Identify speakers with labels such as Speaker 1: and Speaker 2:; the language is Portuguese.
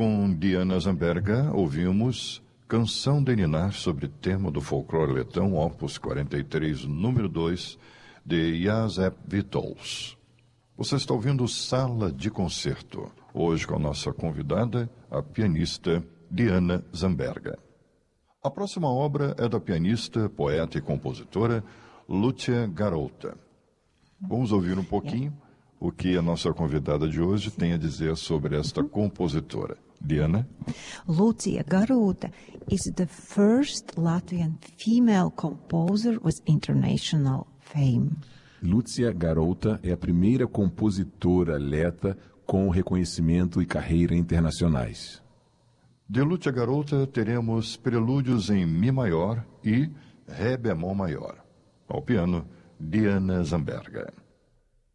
Speaker 1: com Diana Zamberga, ouvimos Canção de Ninar sobre tema do folclore letão, opus 43, número 2, de Jozef Vitols. Você está ouvindo Sala de Concerto, hoje com a nossa convidada, a pianista Diana Zamberga. A próxima obra é da pianista, poeta e compositora Lucia Garota. Vamos ouvir um pouquinho o que a nossa convidada de hoje tem a dizer sobre esta compositora. Diana?
Speaker 2: Lucia Garota is the first Latvian female composer with international fame.
Speaker 3: Lucia Garota é a primeira compositora leta com reconhecimento e carreira internacionais.
Speaker 1: De Lucia Garota teremos prelúdios em Mi maior e Ré bemol maior. Ao piano, Diana Zamberga.